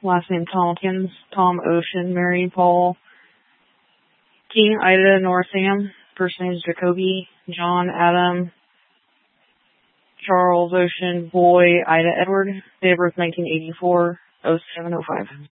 last name Tompkins, Tom Ocean, Mary Paul, King Ida Nora Sam, first name is Jacoby, John Adam, Charles Ocean, Boy Ida Edward, date of birth 1984, 0705.